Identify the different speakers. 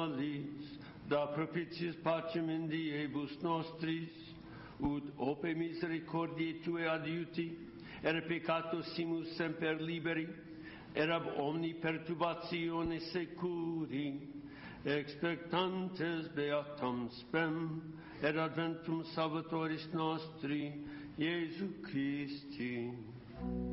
Speaker 1: salis, da propitiis pacem in diebus nostris, ut ope misericordiae Tue adiuti, et peccatus simus semper liberi, et ab omni perturbatione securi, expectantes beatam spem, et adventum Salvatoris nostri, Iesu Christi.